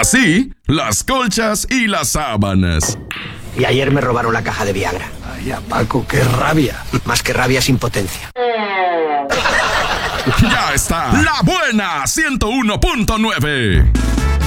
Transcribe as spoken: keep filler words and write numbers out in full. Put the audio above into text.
Así, las colchas y las sábanas. Y ayer me robaron la caja de Viagra. Ay, Paco, qué rabia. Más que rabia es impotencia. Ya está, La Buena ciento uno punto nueve.